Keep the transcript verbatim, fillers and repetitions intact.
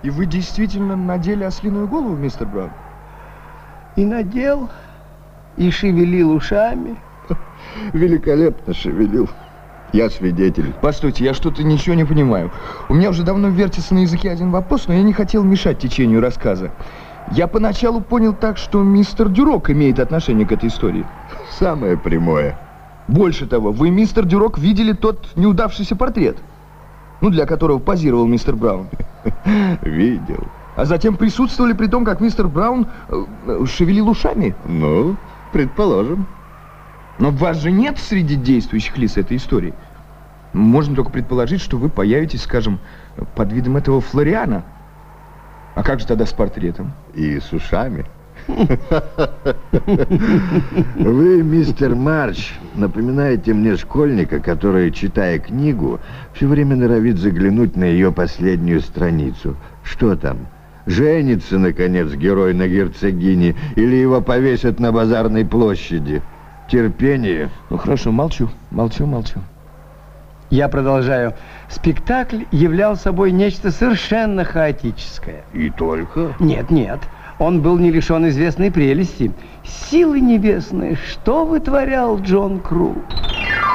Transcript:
И вы действительно надели ослиную голову, мистер Браун? И надел, и шевелил ушами. Великолепно шевелил. Я свидетель. Постойте, я что-то ничего не понимаю. У меня уже давно вертится на языке один вопрос, но я не хотел мешать течению рассказа. Я поначалу понял так, что мистер Дюрок имеет отношение к этой истории. Самое прямое. Больше того, вы, мистер Дюрок, видели тот неудавшийся портрет, ну, для которого позировал мистер Браун. Видел. А затем присутствовали при том, как мистер Браун э, шевелил ушами? Ну, предположим. Но вас же нет среди действующих лиц этой истории. Можно только предположить, что вы появитесь, скажем, под видом этого Флориана. А как же тогда с портретом? И с ушами. Вы, мистер Марч, напоминаете мне школьника, который, читая книгу, все время норовит заглянуть на ее последнюю страницу. Что там? Женится, наконец, герой на герцогине, или его повесят на базарной площади? Терпение. Ну хорошо, молчу, молчу, молчу. Я продолжаю. Спектакль являл собой нечто совершенно хаотическое. И только? Нет, нет. Он был не лишен известной прелести. Силы небесные, что вытворял Джон Кру?